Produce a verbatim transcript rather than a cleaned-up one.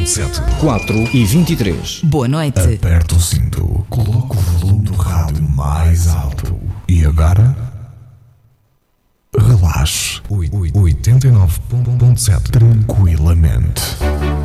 sete. quatro e vinte e três. Boa noite. Aperta o cinto, coloca o volume do rádio mais alto. E agora? Relaxe. oitenta e nove ponto sete. Tranquilamente.